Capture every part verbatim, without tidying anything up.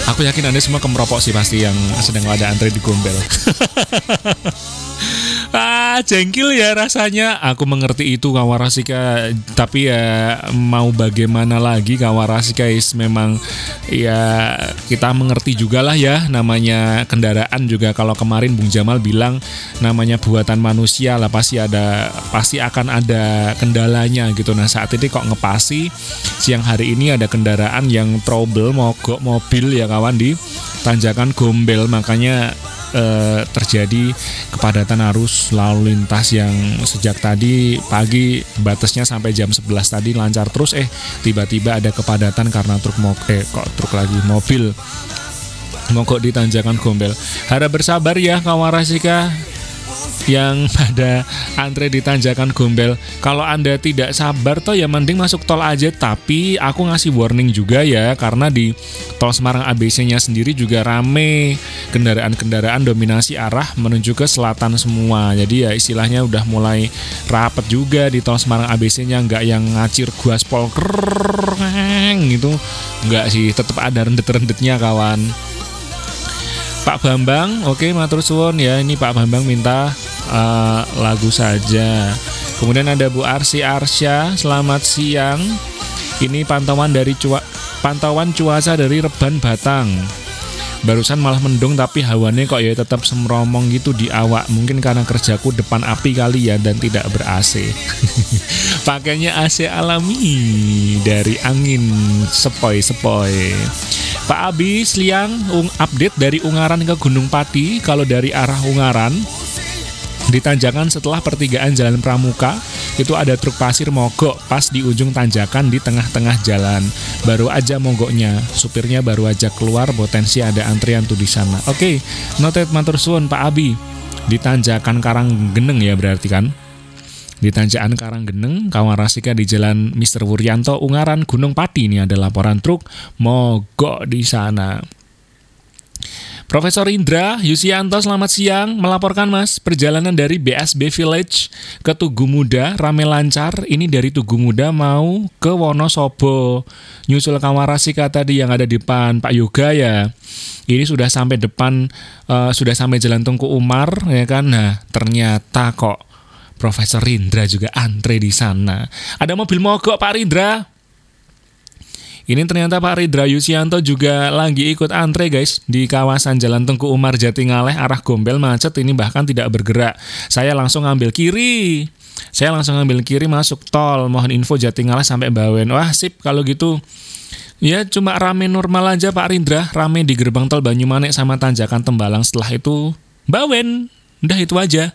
Aku yakin Anda semua kemeropok sih pasti yang sedang ada antre di Gombel. Ah, jengkil ya rasanya. Aku mengerti itu Kawarasika, tapi ya mau bagaimana lagi Kawarasika is memang ya kita mengerti juga lah ya, namanya kendaraan juga. Kalau kemarin Bung Jamal bilang namanya buatan manusia lah, pasti ada pasti akan ada kendalanya gitu. Nah, saat ini kok ngepasi siang hari ini ada kendaraan yang trouble mogok mobil ya kawan di tanjakan Gombel, makanya Eh, terjadi kepadatan arus lalu lintas yang sejak tadi pagi batasnya sampai jam sebelas tadi lancar terus, eh tiba-tiba ada kepadatan karena truk mo- eh kok truk lagi mobil mogok di tanjakan Gombel. Harap bersabar ya Kawarasika yang pada antre di tanjakan Gombel. Kalau Anda tidak sabar toh ya mending masuk tol aja. Tapi aku ngasih warning juga ya, karena di tol Semarang A B C-nya sendiri juga rame kendaraan-kendaraan dominasi arah menuju ke selatan semua. Jadi ya istilahnya udah mulai rapet juga di tol Semarang A B C-nya, nggak yang ngacir gaspol kereng gitu, nggak sih, tetap ada rendet-rendetnya kawan. Pak Bambang, oke okay, matur suwun ya. Ini Pak Bambang minta uh, lagu saja. Kemudian ada Bu Arsi Arsya, selamat siang. Ini pantauan dari cua, pantauan cuaca dari Reban Batang. Barusan malah mendung tapi hawanya kok ya tetap semromong gitu di awak. Mungkin karena kerjaku depan api kali ya dan tidak ber-A C. Pakainya A C alami dari angin sepoi-sepoi. Pak Abi Sliang update dari Ungaran ke Gunung Pati. Kalau dari arah Ungaran di tanjakan setelah pertigaan Jalan Pramuka itu ada truk pasir mogok pas di ujung tanjakan di tengah-tengah jalan. Baru aja mogoknya, supirnya baru aja keluar, potensi ada antrian tuh di sana. Oke, noted matur suwun Pak Abi. Di tanjakan Karanggeneng ya berarti kan? Di tanjakan Karanggeneng, Kawarasika di Jalan Mister Wuryanto, Ungaran, Gunung Pati. Ini ada laporan truk mogok di sana. Profesor Indra Yusianto, selamat siang. Melaporkan Mas, perjalanan dari B S B Village ke Tugu Muda rame lancar. Ini dari Tugu Muda mau ke Wonosobo. Nyusul Kawarasika tadi yang ada di depan Pak Yoga ya. Ini sudah sampai depan, uh, sudah sampai Jalan Tungku Umar ya kan. Nah, ternyata kok Profesor Indra juga antre di sana. Ada mobil mogok Pak Rindra. Ini ternyata Pak Ridra Yusianto juga lagi ikut antre guys di kawasan Jalan Tengku Umar Jatingaleh arah Gombel macet ini bahkan tidak bergerak. Saya langsung ngambil kiri. Saya langsung ngambil kiri masuk tol. Mohon info Jatingaleh sampai Bawen. Wah sip kalau gitu. Ya cuma rame normal aja Pak Rindra. Rame di gerbang tol Banyumanik sama tanjakan Tembalang. Setelah itu Bawen. Udah itu aja.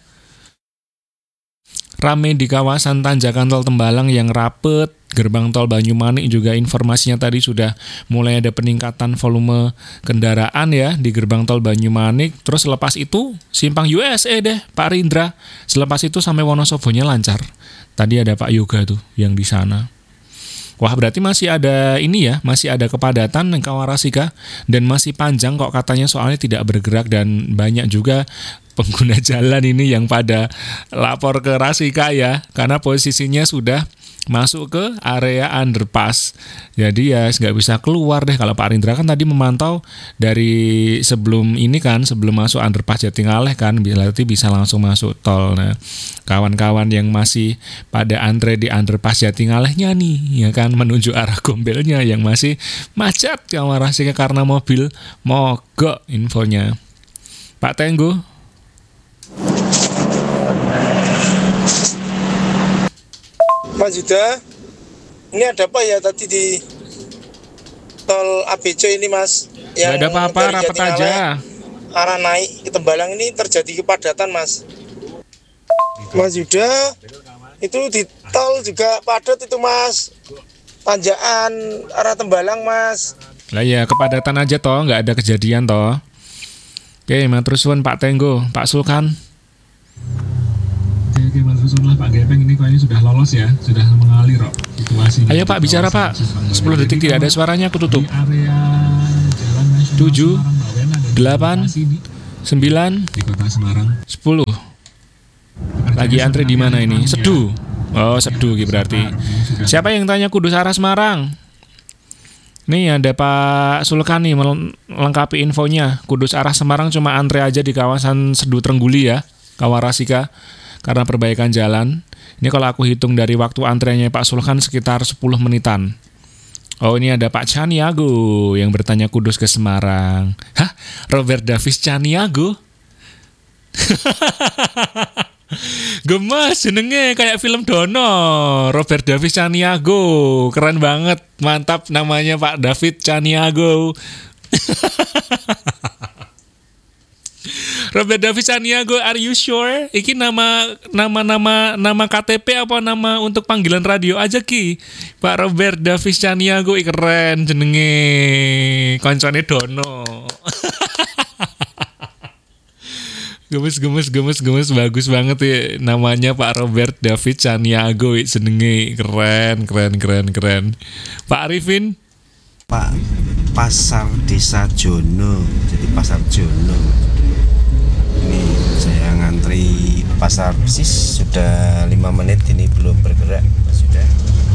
Rame di kawasan tanjakan tol Tembalang yang rapet. Gerbang tol Banyumanik juga informasinya tadi sudah mulai ada peningkatan volume kendaraan ya di gerbang tol Banyumanik. Terus selepas itu simpang U S A deh Pak Rindra. Selepas itu sampai Wonosobonya lancar. Tadi ada Pak Yoga tuh yang di sana. Wah berarti masih ada ini ya, masih ada kepadatan Kawarasika dan masih panjang kok katanya soalnya tidak bergerak dan banyak juga pengguna jalan ini yang pada lapor ke Rasika ya karena posisinya sudah masuk ke area underpass. Jadi ya nggak bisa keluar deh. Kalau Pak Rindra kan tadi memantau dari sebelum ini kan, sebelum masuk underpass Jatingaleh kan, berarti bisa langsung masuk tol. Nah, kawan-kawan yang masih pada antre di underpass Jatingalehnya nih, ya kan, menuju arah Gombelnya yang masih macet Kawarasika karena mobil mogok infonya. Pak Tenggu. Mas Yuda, ini ada apa ya tadi di tol A B C ini Mas? Yang ada apa-apa, rapat aja. Arah naik ke Tembalang ini terjadi kepadatan Mas. Mas Yuda, itu di tol juga padat itu Mas. Tanjakan arah Tembalang Mas. Lah ya kepadatan aja toh, nggak ada kejadian toh. Oke, matur suwun Pak Tenggo, Pak Sulkan. Oke, matur suwun lah Pak Gepeng, ini kayaknya sudah lolos ya, sudah mengalir kok situasi. Ayo Pak bicara Pak, sepuluh detik tidak ada suaranya aku tutup. Area Jalan Nasional tujuh, delapan, sembilan, di Kota Semarang. sepuluh. Lagi antri di mana ini? Sedu. Oh, Sedu gitu berarti. Siapa yang tanya Kudus arah Semarang? Nih ada Pak Sulkan nih melengkapi infonya. Kudus arah Semarang cuma antre aja di kawasan Sedu Trengguli ya, Kawarasika, karena perbaikan jalan. Ini kalau aku hitung dari waktu antrenya Pak Sulkan sekitar sepuluh menitan. Oh ini ada Pak Caniago yang bertanya Kudus ke Semarang. Hah? Robert Davis Caniago? Gemas jenenge kayak film Dono. Robert Davis Caniago, keren banget, mantap namanya Pak David Caniago. Robert Davis Caniago, are you sure? Iki nama nama nama nama K T P apa nama untuk panggilan radio aja ki? Pak Robert Davis Caniago, keren jenenge, koncone Dono. Gemes, gemes, gemes, gemes, bagus banget ya namanya Pak Robert David Caniago, senenge, keren, keren, keren, keren. Pak Arifin? Pak, Pasar Desa Jono, jadi Pasar Jono. Ini saya ngantri pasar persis sudah lima menit ini belum bergerak, sudah.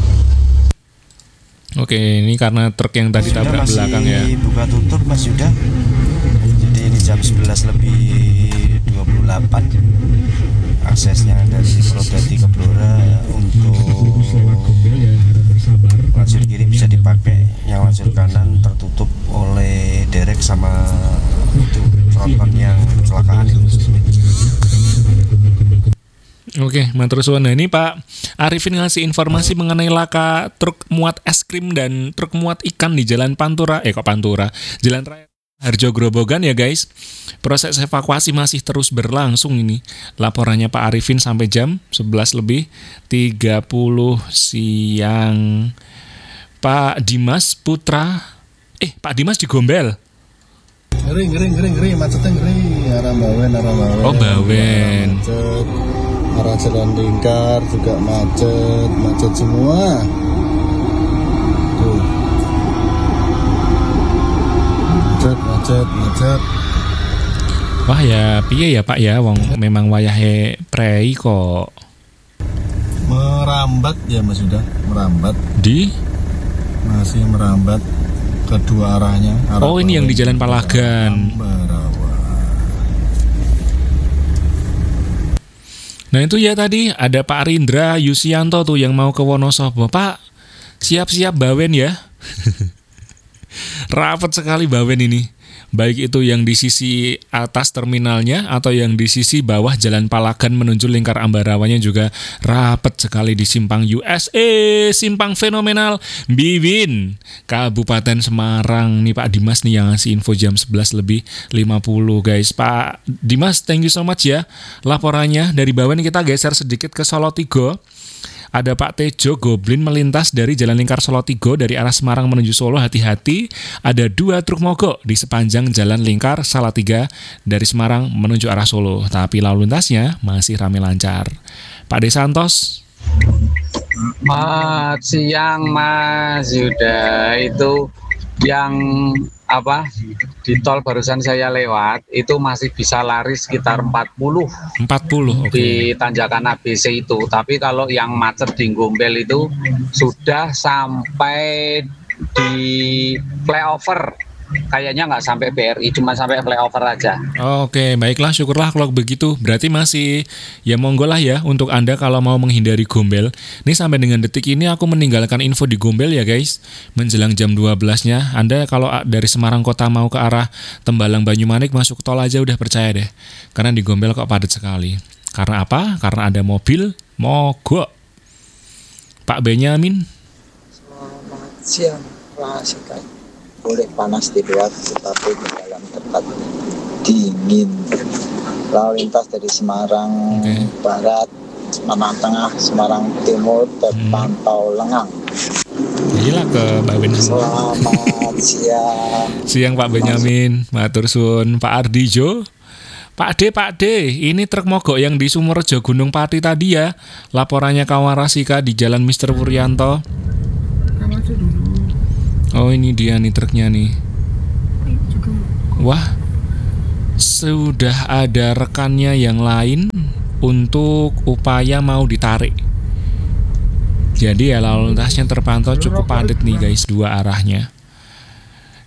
Oke, ini karena truk yang tadi Sudah tabrak masih belakang ya. buka tutup Mas Yuda. Jadi ini jam sebelas lebih dua puluh delapan. Aksesnya dari Purwodadi ke Blora untuk lajur kiri bisa dipakai, yang lajur kanan tertutup oleh derek sama itu tronton yang kecelakaan itu. Oke, matur suwun. Nah, ini Pak Arifin ngasih informasi mengenai laka truk muat es krim dan truk muat ikan di Jalan Pantura. Eh kok Pantura? Jalan Raya Harjo Grobogan ya guys. Proses evakuasi masih terus berlangsung ini. Laporannya Pak Arifin sampai jam sebelas lebih tiga puluh siang. Pak Dimas Putra. Eh, Pak Dimas di Gombel. Ngeri, ngeri, ngeri, ngeri, macetnya ngeri. Arah Bawen, arah Bawen. Oh, Bawen. Macet. Arah Jalan Lingkar juga macet, macet semua. Tuh. Macet, macet, macet. Wah ya, piye ya Pak ya, wong memang wayahe prei kok. Merambat ya Mas sudah, merambat. Di? Masih merambat kedua arahnya. Arah Oh, ini yang di Jalan Palagan. Ambarawa. Nah itu ya tadi ada Pak Rindra Yusianto tuh yang mau ke Wonosobo. Pak, siap-siap Bawen ya. Rapat sekali Bawen ini. Baik itu yang di sisi atas terminalnya atau yang di sisi bawah Jalan Palagan menuju Lingkar Ambarawanya juga rapat sekali di Simpang U S A, Simpang fenomenal Bibin, Kabupaten Semarang. Nih Pak Dimas nih yang ngasih info jam sebelas lebih lima puluh guys. Pak Dimas, thank you so much ya laporannya. Dari Bawen kita geser sedikit ke Solo Tigo. Ada Pak Tejo Goblin melintas dari Jalan Lingkar Solo Tigo dari arah Semarang menuju Solo, hati-hati. Ada dua truk mogok di sepanjang Jalan Lingkar Salatiga dari Semarang menuju arah Solo, tapi lalu lintasnya masih ramai lancar. Pak De Santos. Selamat siang Mas Yuda. Itu yang apa di tol barusan saya lewat itu masih bisa lari sekitar empat puluh empat puluh oke. Di tanjakan A B C itu, tapi kalau yang macet di Gombel itu sudah sampai di flyover, kayaknya nggak sampai B R I, cuma sampai flyover aja. Oke, baiklah, syukurlah kalau begitu. Berarti masih ya monggo lah ya untuk Anda kalau mau menghindari Gombel. Ini sampai dengan detik ini aku meninggalkan info di Gombel ya guys. Menjelang jam dua belas-nya, Anda kalau dari Semarang Kota mau ke arah Tembalang Banyumanik masuk tol aja udah percaya deh. Karena di Gombel kok padat sekali. Karena apa? Karena ada mobil mogok. Pak Benyamin. Selamat siang, Rasika. Boleh panas di luar tetapi di dalam tempat dingin. Lalu lintas dari Semarang okay. Barat, Semarang Tengah, Semarang Timur terpantau hmm. lengang. Gila ke Bawen semua. Selamat siang. Siang Pak Benyamin, matur suwun. Pak Ardijo. Pak D, Pak D, ini truk mogok yang di Sumorejo Gunung Pati tadi ya. Laporannya Kawarasika di Jalan Mister Puryanto. Oh ini dia nih truknya nih. Wah, sudah ada rekannya yang lain untuk upaya mau ditarik. Jadi ya lalu lintasnya terpantau cukup padat nih guys, dua arahnya.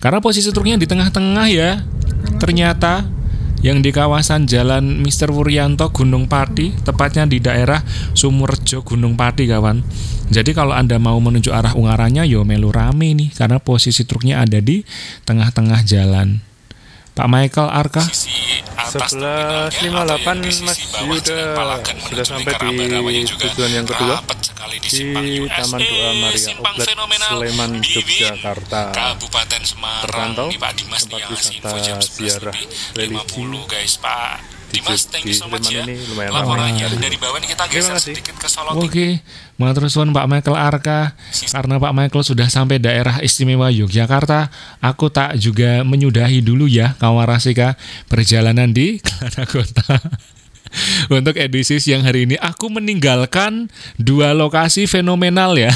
Karena posisi truknya di tengah-tengah ya. Ternyata yang di kawasan Jalan Mister Wuryanto Gunung Pati, tepatnya di daerah Sumurjo Gunung Pati kawan. Jadi kalau Anda mau menuju arah Ungarannya yo melu rame nih karena posisi truknya ada di tengah-tengah jalan. Pak Michael Arka sebelas lima puluh delapan Mas Yuda sudah sampai di tujuan yang kedua di Taman Doa Maria Oblat Sleman Yogyakarta. Kabupaten Semarang terpantau nih Pak Dimas tempat yang ngasih info wisata jam sebelas ziarah lima puluh guys Pak Dimas, thank you so much ya. Ini lumayan Laporannya ramai. dari bawah nih kita geser sedikit ke Solo. Oke, matur suwun Pak Michael Arka. Karena Pak Michael sudah sampai daerah istimewa Yogyakarta, aku tak juga menyudahi dulu ya Kawarasika perjalanan di Kelana Kota. Untuk edisi siang hari ini aku meninggalkan dua lokasi fenomenal ya.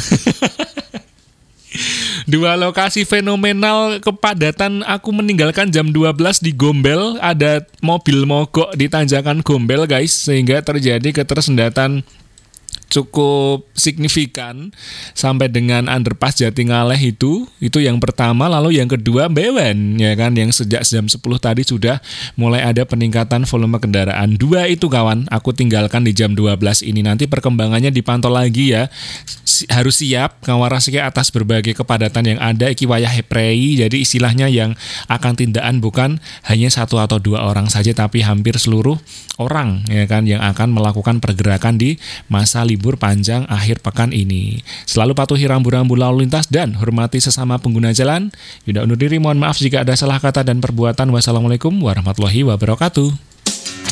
Dua lokasi fenomenal kepadatan aku meninggalkan jam dua belas di Gombel. Ada mobil mogok di tanjakan Gombel guys, sehingga terjadi ketersendatan cukup signifikan sampai dengan underpass Jatingaleh itu. Itu yang pertama. Lalu yang kedua Bewen ya kan, yang sejak jam sepuluh tadi sudah mulai ada peningkatan volume kendaraan. Dua itu kawan aku tinggalkan di jam dua belas ini. Nanti perkembangannya dipantau lagi ya. Si, harus siap Kawarasika atas berbagai kepadatan yang ada iki wayah heprei. Jadi istilahnya yang akan tindakan bukan hanya satu atau dua orang saja, tapi hampir seluruh orang ya kan yang akan melakukan pergerakan di masa libur panjang akhir pekan ini. Selalu patuhi rambu-rambu lalu lintas dan hormati sesama pengguna jalan. Yuda undur diri, mohon maaf jika ada salah kata dan perbuatan. Wassalamualaikum warahmatullahi wabarakatuh.